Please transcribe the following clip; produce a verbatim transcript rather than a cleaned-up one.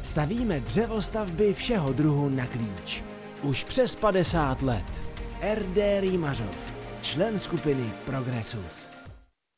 Stavíme dřevostavby všeho druhu na klíč. Už přes padesát let. R D Rýmařov, člen skupiny Progressus.